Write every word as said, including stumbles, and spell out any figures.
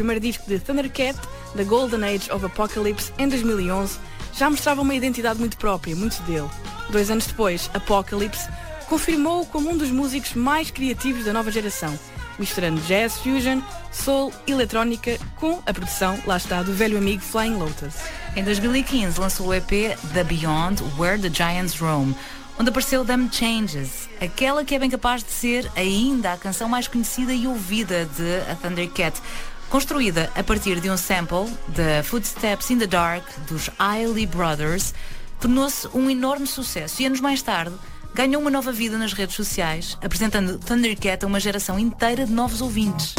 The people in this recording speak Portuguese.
primeiro disco de Thundercat, The Golden Age of Apocalypse, em dois mil e onze, já mostrava uma identidade muito própria, muito dele. Dois anos depois, Apocalypse confirmou-o como um dos músicos mais criativos da nova geração, misturando jazz, fusion, soul e eletrónica com a produção, lá está, do velho amigo Flying Lotus. Em dois mil e quinze lançou o E P The Beyond, Where the Giants Roam, onde apareceu Them Changes, aquela que é bem capaz de ser ainda a canção mais conhecida e ouvida de A Thundercat, construída a partir de um sample de Footsteps in the Dark dos Isley Brothers. Tornou-se um enorme sucesso e anos mais tarde ganhou uma nova vida nas redes sociais, apresentando Thundercat a uma geração inteira de novos ouvintes.